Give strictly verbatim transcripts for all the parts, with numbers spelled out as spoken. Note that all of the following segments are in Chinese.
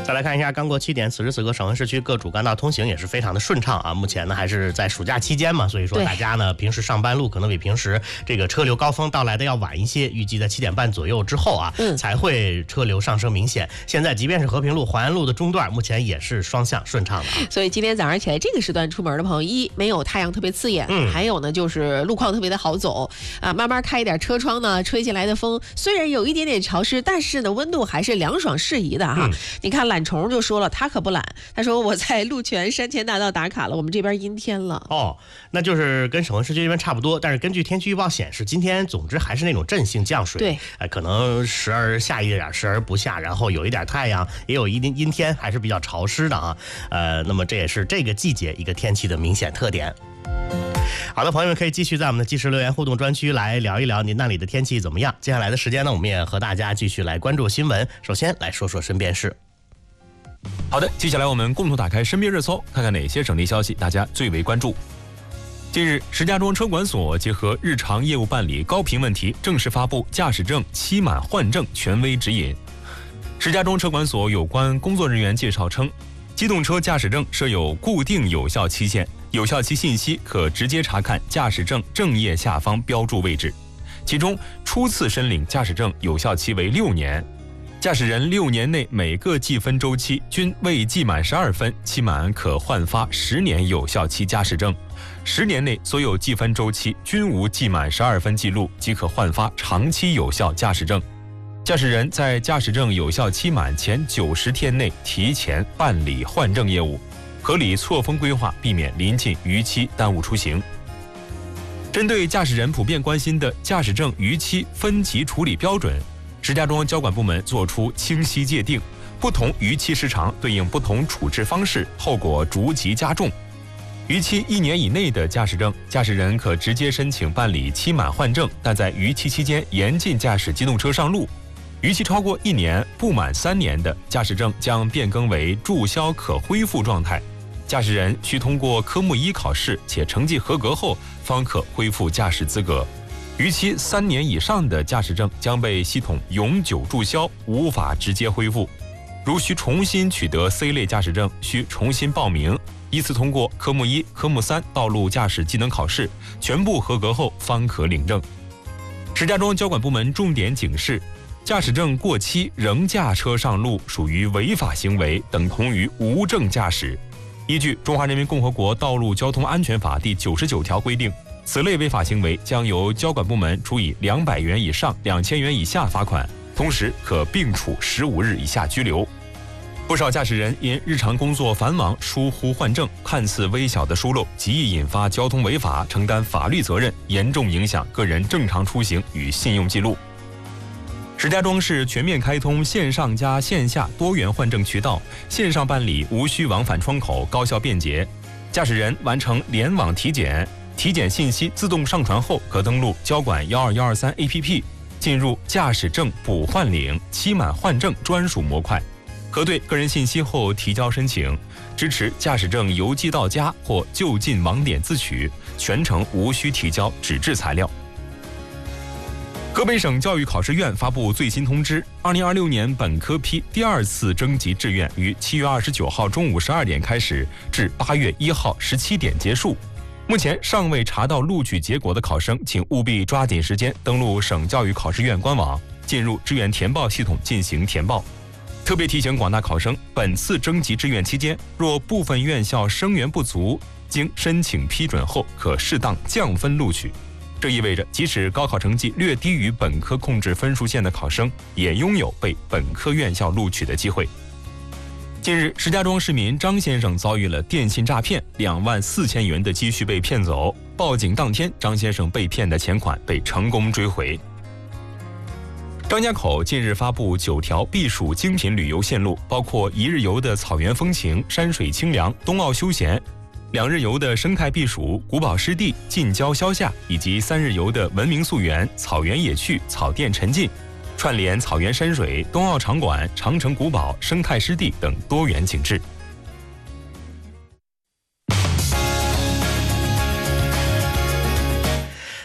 再来看一下，刚过七点，此时此刻省会市区各主干道通行也是非常的顺畅啊。目前呢还是在暑假期间嘛，所以说大家呢平时上班路可能比平时这个车流高峰到来的要晚一些，预计在七点半左右之后啊、嗯、才会车流上升明显。现在即便是和平路、淮安路的中段，目前也是双向顺畅的啊。 所以今天早上起来这个时段出门的朋友，一没有太阳特别刺眼，嗯，还有呢就是路况特别的好走啊，慢慢开一点车窗呢，吹进来的风虽然有一点点潮湿，但是呢温度还是凉爽适宜的哈。嗯、你看懒虫就说了，他可不懒，他说我在鹿泉山前大道打卡了，我们这边阴天了。 哦，那就是跟省会市区这边差不多，但是根据天气预报显示，今天总之还是那种阵性降水， 对， 呃，可能时而下一点，时而不下，然后有一点太阳，也有一定阴天，还是比较潮湿的啊。呃，那么这也是这个季节一个天气的明显特点。好的，朋友们可以继续在我们的即时留言互动专区来聊一聊您那里的天气怎么样。接下来的时间呢，我们也和大家继续来关注新闻。首先来说说身边事。 好的，接下来我们共同打开身边热搜，看看哪些省内消息大家最为关注。近日，石家庄车管所结合日常业务办理高频问题，正式发布驾驶证期满换证权威指引。石家庄车管所有关工作人员介绍称，机动车驾驶证设有固定有效期限，有效期信息可直接查看驾驶证正页下方标注位置。其中，初次申领驾驶证有效期为六年。驾驶人六年内每个计分周期均未记满十二分，期满可换发十年有效期驾驶证；十年内所有计分周期均无记满十二分记录，即可换发长期有效驾驶证。驾驶人在驾驶证有效期满前九十天内提前办理换证业务，合理错峰规划，避免临近逾期耽误出行。针对驾驶人普遍关心的驾驶证逾期分级处理标准，石家庄交管部门作出清晰界定，不同逾期时长对应不同处置方式，后果逐级加重。逾期一年以内的驾驶证，驾驶人可直接申请办理期满换证，但在逾期期间严禁驾驶机动车上路。逾期超过一年不满三年的驾驶证将变更为注销可恢复状态，驾驶人需通过科目一考试且成绩合格后，方可恢复驾驶资格。逾期三年以上的驾驶证将被系统永久注销，无法直接恢复。如需重新取得 C 类驾驶证，需重新报名，依次通过科目一、科目三道路驾驶技能考试，全部合格后方可领证。石家庄交管部门重点警示，驾驶证过期仍驾车上路属于违法行为，等同于无证驾驶。依据《中华人民共和国道路交通安全法》第九十九条规定，此类违法行为将由交管部门处以两百元以上两千元以下罚款，同时可并处十五日以下拘留。不少驾驶人因日常工作繁忙疏忽换证，看似微小的疏漏极易引发交通违法，承担法律责任，严重影响个人正常出行与信用记录。石家庄市全面开通线上加线下多元换证渠道，线上办理无需往返窗口，高效便捷。驾驶人完成联网体检，体检信息自动上传后，可登录交管一二一二三 A P P， 进入驾驶证补换领、期满换证专属模块，核对个人信息后提交申请，支持驾驶证邮寄到家或就近网点自取，全程无需提交纸质材料。河北省教育考试院发布最新通知，二零二六年本科批第二次征集志愿于七月二十九号中午十二点开始，至八月一号十七点结束。目前尚未查到录取结果的考生，请务必抓紧时间登录省教育考试院官网，进入志愿填报系统进行填报。特别提醒广大考生，本次征集志愿期间，若部分院校生源不足，经申请批准后，可适当降分录取。这意味着，即使高考成绩略低于本科控制分数线的考生，也拥有被本科院校录取的机会。近日，石家庄市民张先生遭遇了电信诈骗，两万四千元的积蓄被骗走。报警当天，张先生被骗的钱款被成功追回。张家口近日发布九条避暑精品旅游线路，包括一日游的草原风情、山水清凉、冬奥休闲，两日游的生态避暑、古堡湿地、近郊消夏，以及三日游的文明溯源、草原野趣、草甸沉浸，串联草原山水、冬奥场馆、长城古堡、生态湿地等多元景致。 在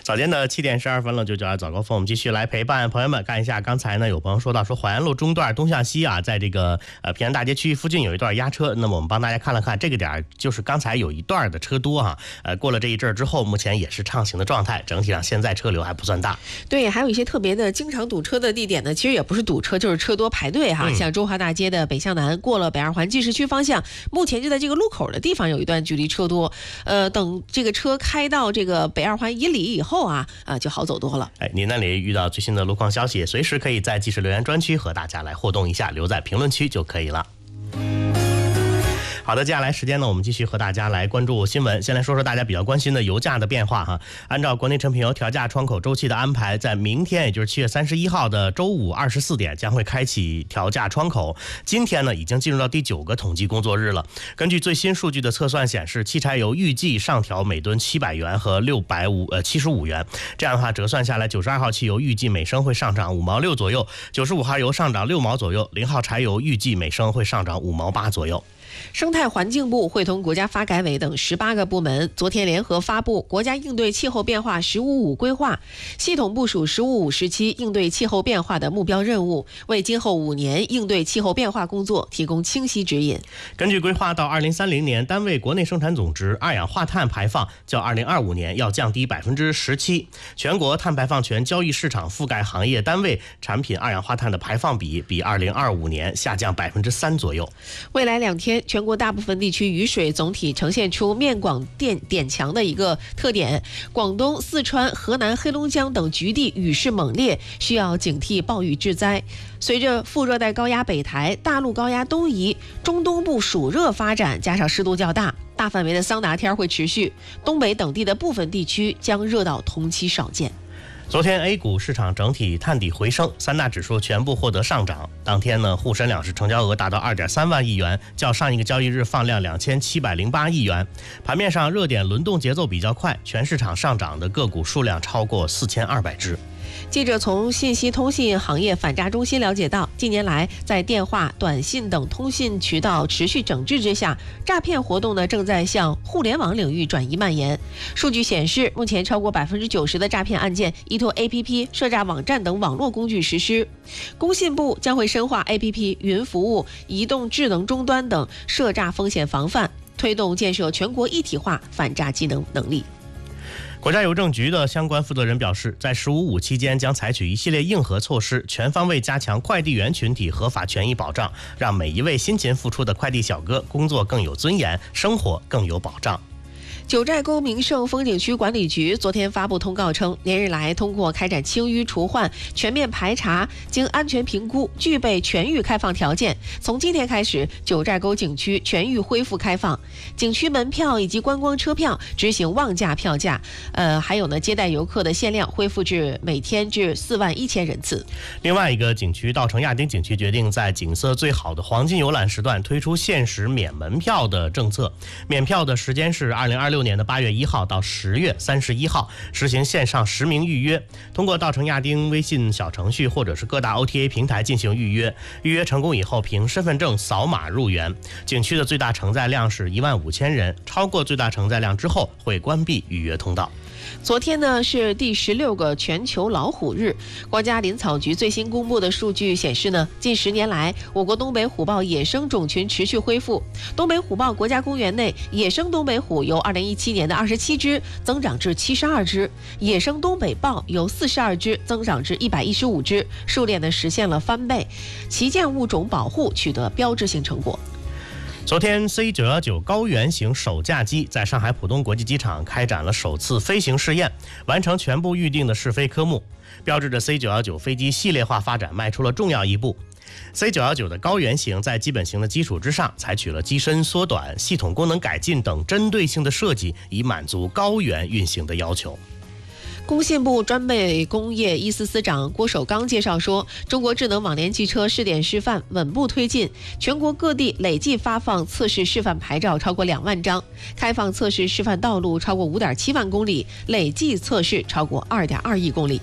早间的七点十二分了，就叫早高峰，我们继续来陪伴朋友们看一下。刚才呢，有朋友说到说淮安路中段东向西啊，在这个呃平安大街区域附近有一段压车，那么我们帮大家看了看这个点，就是刚才有一段的车多哈、啊，呃过了这一阵之后，目前也是畅行的状态，整体上现在车流还不算大。 对，还有一些特别的经常堵车的地点呢，其实也不是堵车，就是车多排队哈。嗯、像中华大街的北向南，过了北二环进市区方向，目前就在这个路口的地方有一段距离车多，呃，等这个车开到这个北二环以里以后啊，啊就好走多了。 哎，您那里遇到最新的路况消息，随时可以在即时留言专区和大家来互动一下，留在评论区就可以了。好的，接下来时间呢，我们继续和大家来关注新闻。先来说说大家比较关心的油价的变化哈。按照国内成品油调价窗口周期的安排，在明天，也就是七月三十一号的周五二十四点将会开启调价窗口。今天呢，已经进入到第九个统计工作日了。根据最新数据的测算显示，汽柴油预计上调每吨七百元和六百五呃七十五元。这样的话，折算下来，九十二号汽油预计每升会上涨五毛六左右，九十五号油上涨六毛左右，零号柴油预计每升会上涨五毛八左右。 生态环境部会同国家发改委等十八个部门昨天联合发布国家应对气候变化“十五五”规划，系统部署“十五五”时期应对气候变化的目标任务，为今后五年应对气候变化工作提供清晰指引。 根据规划，到二零三零年，单位国内生产总值二氧化碳排放较二零二五年要降低百分之十七，全国碳排放权交易市场覆盖行业单位产品二氧化碳的排放比比二零二五年下降百分之三左右。 未来两天，全国大部分地区雨水总体呈现出面广点点强的一个特点，广东、四川、河南、黑龙江等局地雨势猛烈，需要警惕暴雨致灾。随着副热带高压北抬、大陆高压东移，中东部暑热发展，加上湿度较大，大范围的桑拿天会持续，东北等地的部分地区将热到同期少见。 昨天 A 股市场整体探底回升，三大指数全部获得上涨。当天呢，沪深两市成交额达到 二点三万亿元，较上一个交易日放量两千七百零八亿元。盘面上热点轮动节奏比较快，全市场上涨的个股数量超过四千二百只。 记者从信息通信行业反诈中心了解到，近年来在电话、短信等通信渠道持续整治之下，诈骗活动呢正在向互联网领域转移蔓延。数据显示，目前超过百分之九十的诈骗案件依托 A P P、涉诈网站等网络工具实施。工信部将会深化 A P P、云服务、移动智能终端等涉诈风险防范，推动建设全国一体化反诈技能能力。 国家邮政局的相关负责人表示，在“十五五”期间将采取一系列硬核措施，全方位加强快递员群体合法权益保障，让每一位辛勤付出的快递小哥工作更有尊严，生活更有保障。 九寨沟名胜风景区管理局昨天发布通告称，连日来通过开展清淤除患、全面排查，经安全评估，具备全域开放条件。从今天开始，九寨沟景区全域恢复开放，景区门票以及观光车票执行望价票价。呃，还有呢，接待游客的限量恢复至每天至四万一千人次。 另外一个景区稻城亚丁景区决定在景色最好的黄金游览时段推出限时免门票的政策，免票的时间是二零二六年的八月一号到十月三十一号，实行线上实名预约，通过稻城亚丁微信小程序或者是各大 O T A 平台进行预约，预约成功以后凭身份证扫码入园。景区的最大承载量是一万五千人，超过最大承载量之后会关闭预约通道。 昨天呢是第十六个全球老虎日，国家林草局最新公布的数据显示呢，近十年来，我国东北虎豹野生种群持续恢复。东北虎豹国家公园内，野生东北虎由二零一七年的二十七只增长至七十二只，野生东北豹由四十二只增长至一百一十五只，数量呢实现了翻倍，旗舰物种保护取得标志性成果。 昨天 C 九一九 高原型首架机在上海浦东国际机场开展了首次飞行试验，完成全部预定的试飞科目，标志着 C 九一九 飞机系列化发展迈出了重要一步。C 九一九 的高原型在基本型的基础之上，采取了机身缩短、系统功能改进等针对性的设计，以满足高原运行的要求。 工信部专备工业一司司长郭守刚介绍说，中国智能网联汽车试点示范稳步推进，全国各地累计发放测试示范牌照超过两万张，开放测试示范道路超过五点七万公里，累计测试超过二点二亿公里。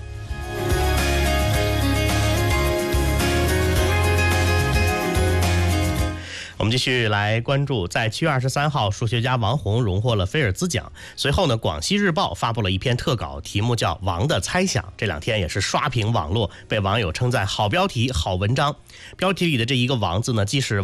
我们继续来关注，在七月二十三号，数学家王红荣获了菲尔兹奖。随后呢，广西日报发布了一篇特稿，题目叫《王的猜想》，这两天也是刷屏网络，被网友称赞好标题、好文章。标题里的这一个王字呢，既是